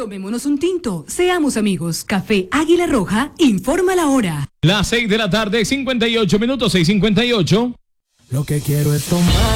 Tomémonos un tinto, seamos amigos. Café Águila Roja, informa la hora. Las 6 de la tarde, 58 minutos, 6:58. Lo que quiero es tomar.